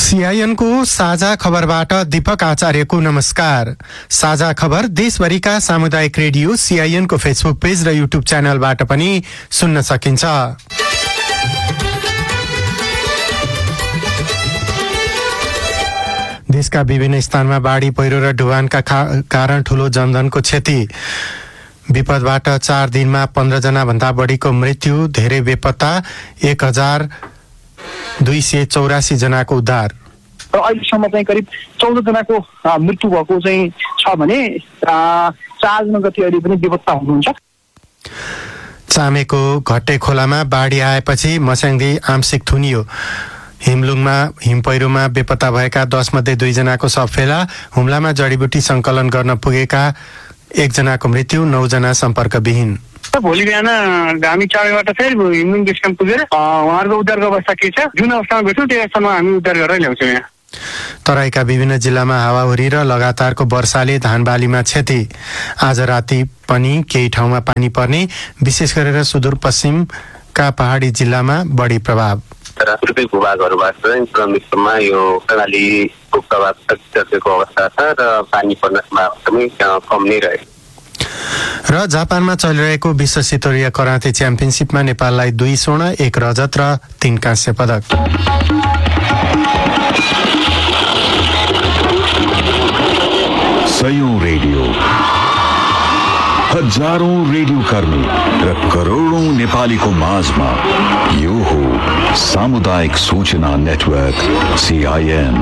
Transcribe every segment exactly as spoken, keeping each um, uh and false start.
सीआईएनको साझा खबरबाट दीपक आचार्यको नमस्कार। साझा खबर देशभरिका सामुदायिक रेडियो सीआईएनको फेसबुक पेज र युट्युब च्यानलबाट पनि सुन्न सकिन्छ। देशका विभिन्न स्थानमा बाढी पहिरो र डुबानका कारण ठूलो जनधनको क्षति। विपदबाट चार दिनमा पन्ध्र जना भन्दा बढीको मृत्यु, धेरै बेपत्ता, एक हजार दुई सय चौरासी जनाको उद्धार। र अहिलेसम्म चाहिँ करिब चौध जनाको मृत्यु भएको चाहिँ छ भने चारजना जति अहिले पनि बेपत्ता हुनुहुन्छ। चामेको घट्टे खोलामा बाढी आएपछि मस्याङदी आंशिक थुनियो। हिमलुङमा हिम पहिरोमा बेपत्ता भएका दस मध्ये दुईजनाको शव फेला। हुम्लामा जडीबुटी संकलन गर्न पुगेका एकजनाको मृत्यु, नौजना सम्पर्कविहीन। भोलि बिहान हामी चाँडैबाट फेरि हिमलुङ बेस क्याम्प पुगेर उहाँहरूको उद्धारको अवस्था के छ, जुन अवस्थामा भेट्यौँ त्यो अवस्थामा हामी उद्धार गरेर ल्याउँछौँ। यहाँ तराईका विभिन्न जिल्लामा हावाहुरी र लगातारको वर्षाले धान बालीमा क्षति। आज राति पनि केही ठाउँमा पानी पर्ने, विशेष गरेर सुदूरपश्चिमका पहाडी जिल्लामा बढी प्रभाव। तर पूर्वी भूभागहरूबाट क्रमिकमा यो कर्णालीको प्रभाव सकिसकेको अवस्था छ र पानी पर्न पनि कम नै रह्यो। र जापानमा चलिरहेको विश्व स्तरीय कराते च्याम्पियनसिपमा नेपाललाई दुई स्वर्ण, एक रजत र तीन कांस्य पदक। सयौं रेडियो, हजारौं रेडियो कर्मी र करोडौं नेपालीको माझमा यो हो सामुदायिक सूचना नेटवर्क सीआईएन।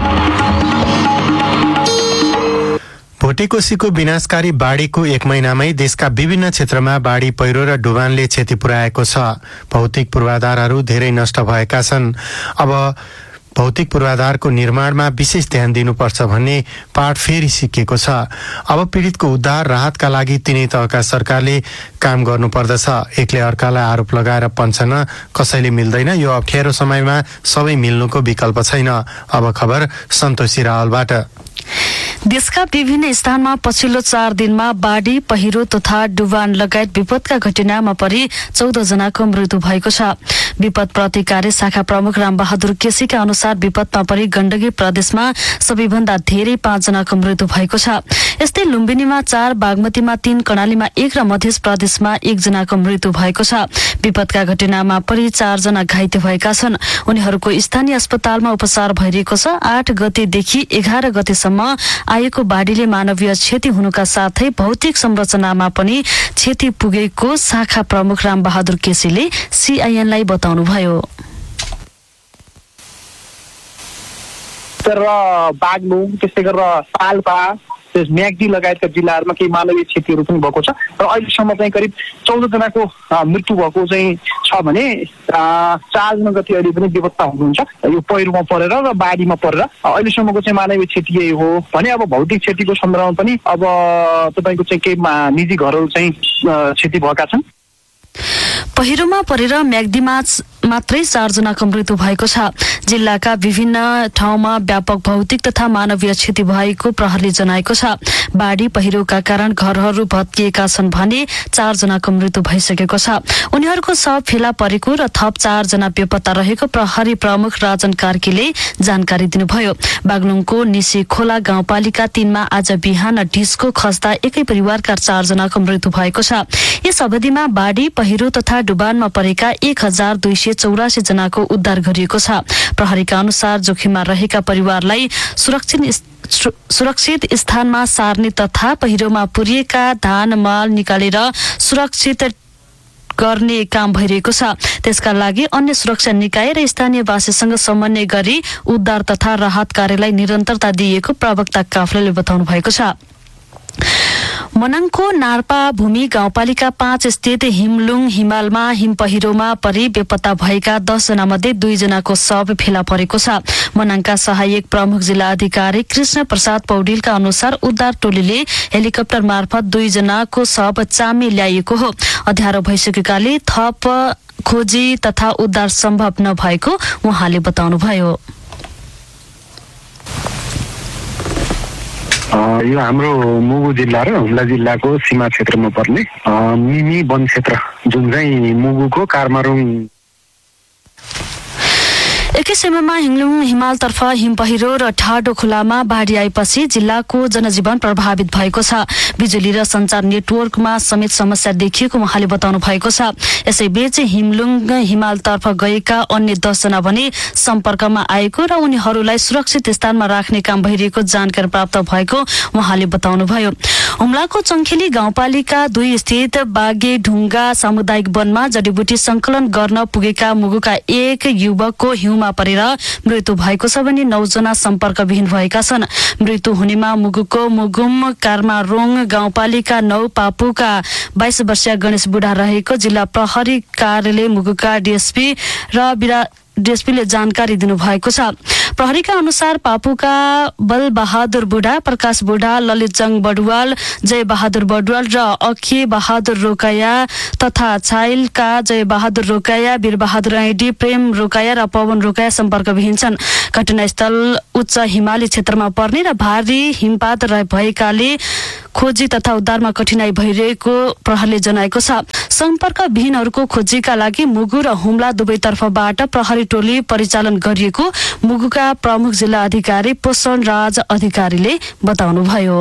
भोटेकोसीको विनाशकारी बाढीको एक महिनामै देशका विभिन्न क्षेत्रमा बाढी पहिरो र डुबानले क्षति पुर्याएको छ। भौतिक पूर्वाधारहरू धेरै नष्ट भएका छन्। अब भौतिक पूर्वाधारको निर्माणमा विशेष ध्यान दिनुपर्छ भन्ने पाठ फेरि सिकिएको छ। अब पीडितको उद्धार राहतका लागि तिनै तहका सरकारले काम गर्नुपर्दछ। एकले अर्कालाई आरोप लगाएर पन्छन कसैले मिल्दैन। यो अप्ठ्यारो समयमा सबै मिल्नुको विकल्प छैन। अब खबर सन्तोषी रावलबाट। देशका विभिन्न स्थानमा पछिल्लो चार दिनमा बाढी पहिरो तथा डुबान लगायत विपदका घटनामा परि चौध जनाको मृत्यु भएको छ। विपद प्रतिकारी शाखा प्रमुख रामबहादुर केसीका अनुसार विपदमा परि गण्डकी प्रदेशमा सबैभन्दा धेरै पाँच जनाको मृत्यु भएको छ। यस्तै लुम्बिनीमा चार, बागमतीमा तीन, कर्णालीमा एक र मध्य प्रदेशमा एक जनाको मृत्यु भएको छ। विपदका घटनामा परि चार जना घाइते भएका छन्। उनीहरूको स्थानीय अस्पतालमा उपचार भइरहेको छ। आठ गतेदेखि एघार गतेसम्म आएको बाढीले मानवीय क्षति हुनुका साथै भौतिक संरचनामा पनि क्षति पुगेको शाखा प्रमुख रामबहादुर केसीले सीआईएनलाई बताउनुभयो। तर बागलुङ, त्यस्तै गरेर पाल्पा, म्याग्दी लगायतका जिल्लाहरूमा केही मानवीय क्षतिहरू पनि भएको छ। र अहिलेसम्म चाहिँ करिब चौध जनाको मृत्यु भएको चाहिँ छ भने चारजना जति अहिले पनि बेपत्ता हुनुहुन्छ। यो पहिरोमा परेर र बाढीमा परेर अहिलेसम्मको चाहिँ मानवीय क्षति यही हो भने अब भौतिक क्षतिको सन्दर्भमा पनि अब तपाईँको चाहिँ केही निजी घरहरू चाहिँ क्षति भएका छन्। पहिरोमा परेर म्याग्दीमा मात्रै चारजनाको मृत्यु भएको छ। जिल्लाका विभिन्न ठाउँमा व्यापक भौतिक तथा मानवीय क्षति भएको प्रहरीले जनाएको छ। बाढी पहिरोका कारण घरहरू भत्किएका छन् भने चारजनाको मृत्यु भइसकेको छ। उनीहरूको शव फेला परेको र थप चारजना बेपत्ता रहेको प्रहरी प्रमुख राजन कार्कीले जानकारी दिनुभयो। बागलुङको निसी खोला गाउँपालिका तीनमा आज बिहान ढिस्को खस्दा एकै परिवारका चारजनाको मृत्यु भएको छ। यस अवधिमा बाढी पहिरो तथा डुबानमा परेका एक हजार दुई सय चौरासी जनाको उद्धार गरिएको छ। प्रहरीका अनुसार जोखिममा रहेका परिवारलाई सुरक्षित सुरक्षित स्थानमा सार्ने तथा पहिरोमा पुरिएका धान माल निकालेर सुरक्षित गर्ने काम भइरहेको छ। त्यसका लागि अन्य सुरक्षा निकाय र स्थानीयवासीसँग समन्वय गरी उद्धार तथा राहत कार्यलाई निरन्तरता दिएको प्रवक्ता काफ्लेले बताउनु भएको छ। मनाङको नार्पा भूमि गाउँपालिका पाँच स्थित हिमलुङ हिमालमा हिम पहिरोमा परि बेपत्ता भएका दस जना मध्ये दुईजनाको शव फेला परेको छ। मनाङका सहायक प्रमुख जिल्ला अधिकारी कृष्ण प्रसाद पौडेलका अनुसार उद्धार टोलीले हेलिकप्टर मार्फत दुईजनाको शव चामे ल्याइएको हो। अध्यारो भइसकेकाले थप खोजी तथा उद्धार सम्भव नभएको उहाँले बताउनुभयो। यो हाम्रो मुगु जिल्ला र हुम्ला जिल्लाको सीमा क्षेत्रमा पर्ने मिमी वन क्षेत्र जुन चाहिँ मुगुको कार्मारुङ एकै समयमा हिङलुङ हिमालतर्फ हिम पहिरो र ठाडो खोलामा बाढी आएपछि जिल्लाको जनजीवन प्रभावित भएको छ। बिजुली र सञ्चार नेटवर्कमा समेत समस्या देखिएको उहाँले बताउनु भएको छ। यसैबीच हिमलुङ हिमालतर्फ गएका अन्य दसजना भने सम्पर्कमा आएको र उनीहरूलाई सुरक्षित स्थानमा राख्ने काम भइरहेको जानकारी प्राप्त भएको उहाँले बताउनुभयो। हुम्लाको चङ्खेली गाउँपालिका दुई स्थित बागे ढुङ्गा सामुदायिक वनमा जडीबुटी संकलन गर्न पुगेका मुगुका एक युवकको हिउँमा परेर मृत्यु भएको छ भने नौजना सम्पर्कविहीन भएका छन्। मृत्यु हुनेमा मुगुको मुगुम कार्मारोङ गाउँपालिका नौ पापुका बाइस वर्षीय गणेश बुढा रहेको जिल्ला प्रहरी कार्यालय मुगुका डीएसपी र बिरा डीएसपीले जानकारी दिनुभएको छ। प्रहरीका अनुसार पापुका बल बहादुर बुढा, प्रकाश बुढा, ललितजङ बडुवाल, जय बहादुर बडुवाल र अखी बहादुर रोकाया तथा छाइलका जय बहादुर रोकाया, वीर बहादुर ऐडी, प्रेम रोकाया र पवन रोकाया सम्पर्कविहीन छन्। घटनास्थल उच्च हिमाली क्षेत्रमा पर्ने र भारी हिमपात भएकाले खोजी तथा उद्धारमा कठिनाई भइरहेको प्रहरीले जनाएको छ। सम्पर्कविहीनहरूको खोजीका लागि मुगु र हुम्ला दुवैतर्फबाट प्रहरी टोली परिचालन गरिएको मुगुका प्रमुख जिल्ला अधिकारी पोषण राज अधिकारीले बताउनुभयो।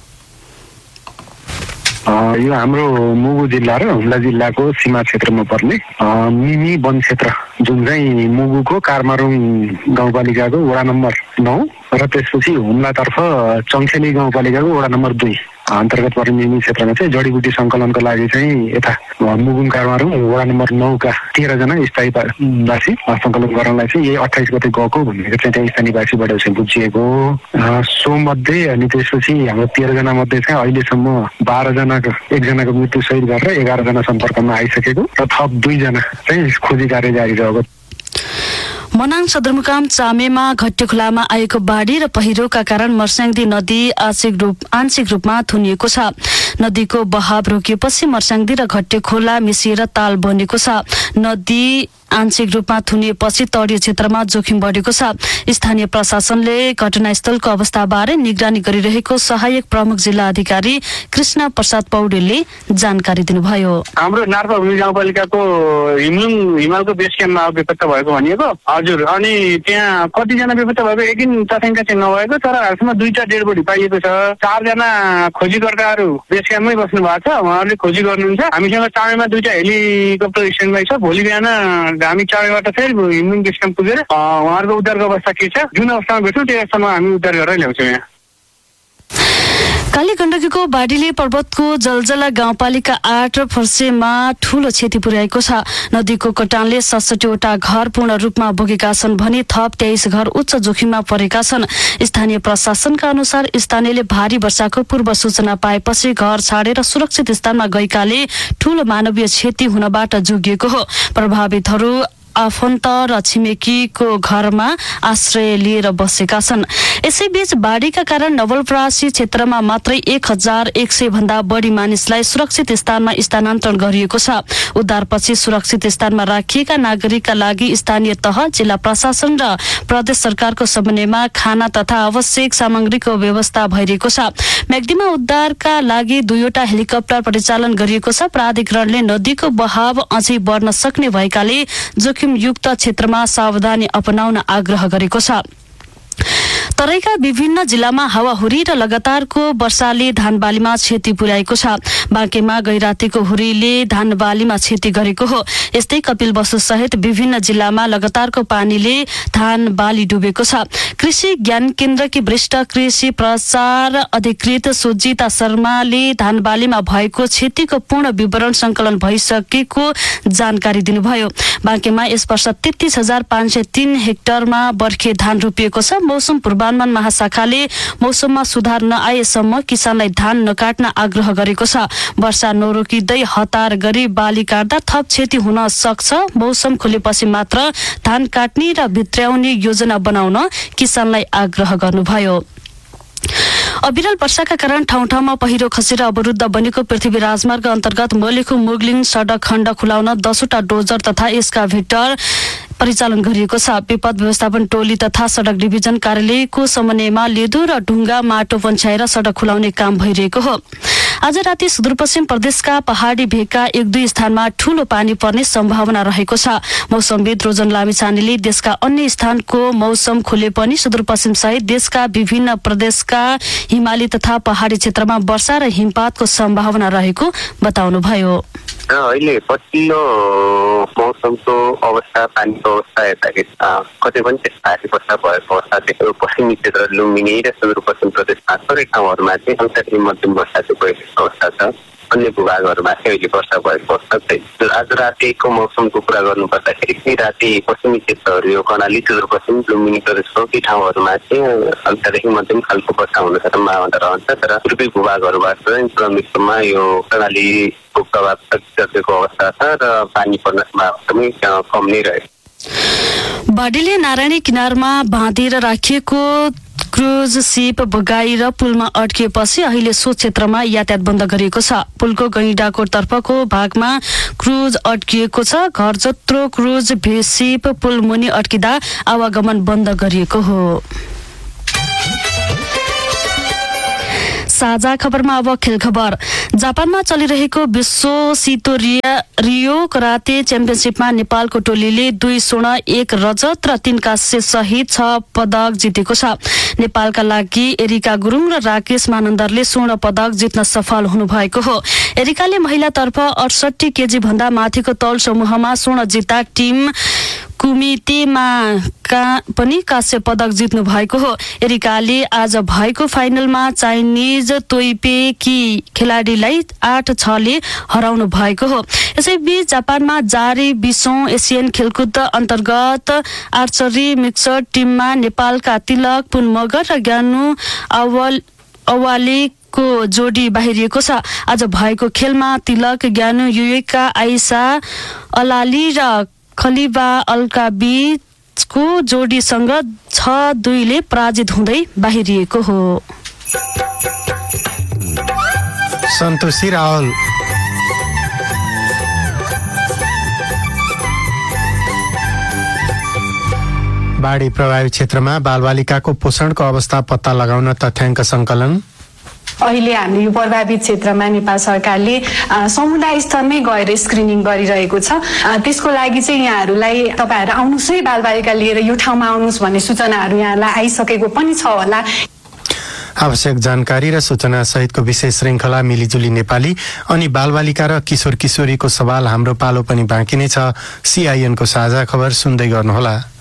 यो हाम्रो मुगु जिल्ला र हुम्ला जिल्लाको सीमा क्षेत्रमा पर्ने मिमी वन क्षेत्र जुन चाहिँ मुगुको कार्मारुङ गाउँपालिकाको वडा नम्बर नौ र त्यसपछि हुम्लातर्फ चङ्खेली गाउँपालिकाको वडा नम्बर दुई अन्तर्गत पर्ने मिमी क्षेत्रमा चाहिँ जडीबुटी सङ्कलनको लागि चाहिँ यता मुगुम कार्मारुङ वडा नम्बर नौका तेह्रजना स्थायी वासी सङ्कलन गर्नलाई चाहिँ यही अठाइस गते गएको भनेको चाहिँ त्यहाँ स्थानीयवासीबाट चाहिँ बुझिएको सो मध्ये अनि त्यसपछि हाम्रो तेह्रजना मध्ये चाहिँ अहिलेसम्म बाह्रजनाको एकजनाको मृत्यु सहित गरेर एघारजना सम्पर्कमा आइसकेको र थप दुईजना चाहिँ खोजी कार्य जारी रहेको। मनाङ सदरमुकाम चामेमा घट्टे खोलामा आएको बाढी र पहिरोका कारण मर्स्याङ्दी नदी आंशिक रूप आंशिक रूपमा थुनिएको छ। नदीको बहाव रोकिएपछि मर्स्याङ्दी र घट्टे खोला मिसिएर ताल बनेको छ। नदी आंशिक रूपमा थुनिएपछि तटीय क्षेत्रमा जोखिम बढेको छ। स्थानीय प्रशासनले घटनास्थलको अवस्थाबारे निगरानी गरिरहेको सहायक प्रमुख जिल्ला अधिकारी कृष्ण प्रसाद पौडेलले जानकारी दिनुभयो। हाम्रो नार्पा भूमि गाउँपालिकाको हिमलुङ हिमालको बेस क्याम्पमा बेपत्ता भएको भनिएको हजुर। अनि त्यहाँ कतिजना बेपत्ता भएको एकिन तथ्याङ्क चाहिँ नभएको तर हालसम्म दुईटा डेड बडी पाइएको छ। चारजना खोजीकर्ताहरू बेस क्याम्पमै बस्नु भएको छ, उहाँहरूले खोजी गर्नुहुन्छ। हामीसँग चामेमा दुईटा हेलिकप्टर स्ट्यान्ड बाई छ। भोलि बिहान हामी चाँडैबाट फेरि हिमलुङ बेस क्याम्प पुगेर उहाँहरूको उद्धारको अवस्था के छ जुन अवस्थामा भेट्छौँ त्यो अवस्थामा हामी उद्धार गरेर ल्याउँछौँ। यहाँ काली गण्डकीको बाढीले पर्वतको जलजला गाउँपालिका आठ फर्सेमा ठूलो क्षति पुर्याएको छ। नदीको कटानले सडसठीवटा घर पूर्ण रूपमा बगेका छन् भने थप तेइस घर उच्च जोखिममा परेका छन्। स्थानीय प्रशासनका अनुसार स्थानीयले भारी वर्षाको पूर्व सूचना पाएपछि घर छाडेर सुरक्षित स्थानमा गएकाले ठूलो मानवीय क्षति हुनबाट जोगिएको हो। प्रभावितहरू आफन्त र छिमेकीको घरमा आश्रय लिएर बसेका छन्। यसैबीच बाढीका कारण नवलपरासी क्षेत्रमा मात्रै एक हजार एक सय भन्दा बढी मानिसलाई सुरक्षित स्थानमा स्थानान्तरण गरिएको छ। उद्धारपछि सुरक्षित स्थानमा राखिएका नागरिकका लागि स्थानीय तह, जिल्ला प्रशासन र प्रदेश सरकारको समन्वयमा खाना तथा आवश्यक सामग्रीको व्यवस्था भइरहेको छ। म्याग्दीमा उद्धारका लागि दुईवटा हेलिकप्टर परिचालन गरिएको छ। प्राधिकरणले नदीको बहाव अझै बढ्न सक्ने भएकाले जोखिम युक्त क्षेत्रमा सावधानी अपनाउन आग्रह गरेको छ। तराईका विभिन्न जिल्लामा हावाहुरी र लगातारको वर्षाले धानबालीमा क्षति पुर्याएको छ। बाँकेमा गैरातीको हुरीले धानबालीमा क्षति गरेको हो। यस्तै कपिलवस्तु सहित विभिन्न जिल्लामा लगातारको पानीले धानबाली डुबेको छ। कृषि ज्ञान केन्द्रकी वरिष्ठ कृषि प्रचार अधिकृत सुजिता शर्माले धानबालीमा भएको क्षतिको पूर्ण विवरण संकलन भइसकेको जानकारी दिनुभयो। बाँकेमा यस वर्ष तेत्तीस हजार पाँच सय तीन हेक्टरमा बर्खे धान रोपिएको छ। मौसम पूर्वानुमान महाशाखाले मौसममा सुधार नआएसम्म किसानलाई धान नकाट्न आग्रह गरेको छ। वर्षा नरोकिँदै हतार गरी बाली काट्दा थप क्षति हुन सक्छ। मौसम खुलेपछि मात्र धान काट्ने र भित्र्याउने योजना बनाउन किसानलाई आग्रह गर्नुभयो। अविरल वर्षाका कारण ठाउँ ठाउँमा पहिरो खसेर अवरुद्ध बनेको पृथ्वी राजमार्ग अन्तर्गत मलेखु मुगलिङ सडक खण्ड खुलाउन दसवटा डोजर तथा एस्काभेटर परिचालन गरिएको छ। विपद व्यवस्थापन टोली तथा सडक डिभिजन कार्यालयको समन्वयमा लेदो र ढुङ्गा माटो पन्छाएर सडक खुलाउने काम भइरहेको हो। आज राति सुदूरपश्चिम प्रदेशका पहाडी भेगका एक दुई स्थानमा ठूलो पानी पर्ने सम्भावना रहेको छ। मौसमविद रोजन लामिछानेले देशका अन्य स्थानको मौसम खुले पनि सुदूरपश्चिम सहित देशका विभिन्न प्रदेशका हिमाली तथा पहाडी क्षेत्रमा वर्षा र हिमपातको सम्भावना रहेको बताउनुभयो। अहिले पछिल्लो मौसमको अवस्था पानीको अवस्था हेर्दाखेरि कतै पनि त्यस्तो भारी वर्षा भएको अवस्था देख्यो। पश्चिमी क्षेत्र लुम्बिनी र सुदूरपश्चिम प्रदेशमा थोरै ठाउँहरूमा चाहिँ हल्का मध्यम वर्षा चाहिँ भइरहेको अवस्था छ। अन्य भूभागहरूमा चाहिँ अहिले वर्षा भएको अवस्था छैन। आज रातिको मौसमको कुरा गर्नुपर्दाखेरि चाहिँ राति पश्चिमी क्षेत्रहरू यो कर्णाली सुदूरपश्चिम लुम्बिनी प्रदेशको केही ठाउँहरूमा चाहिँ हल्कादेखि मध्यम खालको वर्षा हुने सम्भावना रहन्छ। तर पूर्वी भूभागहरूबाट चाहिँ क्रमिकमा यो कर्णाली प्रभाव सकिसकेको अवस्था छ र पानी पर्न सम्भावना एकदमै कम नै रहेको। बाढीले नारायणी किनारमा बाँधेर राखिएको क्रुज सिप बगाएर पुलमा अड्किएपछि अहिले सो क्षेत्रमा यातायात बन्द गरिएको छ। पुलको गैंडाको तर्फको भागमा क्रुज अड्किएको छ। घर जत्रो क्रुज सिप पुल मुनि अड्किँदा आवागमन बन्द गरिएको हो। साझा खबरमा अब खेल खबर। जापानमा चलिरहेको विश्व सितो रियो कराते च्याम्पियनसिपमा नेपालको टोलीले दुई स्वर्ण एक रजत र तीन कांस्य सहित छ पदक जितेको छ। नेपालका लागि एरिका गुरुङ र राकेश मानन्दरले स्वर्ण पदक जित्न सफल हुनुभएको हो। एरिकाले महिलातर्फ अडसठी केजी भन्दा माथिको तौल समूहमा स्वर्ण जित्दा टिम कुमितेमा का पनि कांस्य पदक जित्नु भएको हो। एरिकाले आज भएको फाइनलमा चाइनिज तोइपेकी खेलाडीलाई आठ छले हराउनु भएको हो। यसैबीच जापानमा जारी बीसौं एसियन खेलकुद अन्तर्गत आर्चरी मिक्सड टिममा नेपालका तिलक पुन मगर र ज्ञानु अवल अवाली को जोडी बाहिरिएको छ। आज भएको खेलमा तिलक ज्ञानु युएका आइसा अलाली र खलिबा अल्का बीचको जोडीसँग छ दुईले पराजित हुँदै बाहिरिएको हो। सन्तोषी रावल। बाढी प्रभावित क्षेत्रमा बालबालिकाको पोषणको अवस्था पत्ता लगाउन तथ्याङ्क संकलन। अहिले हामीले यो प्रभावित क्षेत्रमा नेपाल सरकारले समुदाय स्तरमै गएर स्क्रिनिङ गरिरहेको छ। त्यसको लागि चाहिँ यहाँहरूलाई तपाईहरु आउनुस् है बालबालिका लिएर यो ठाउँमा आउनुस् भन्ने सूचनाहरू यहाँलाई आइसकेको पनि छ होला। आवश्यक जानकारी र सूचना सहितको विशेष श्रृङ्खला मिलिजुली नेपाली अनि बालबालिका र किशोर किशोरीको सवाल हाम्रो पालो पनि बाँकी नै छ। सीआईएनको साझा खबर सुन्दै गर्नुहोला।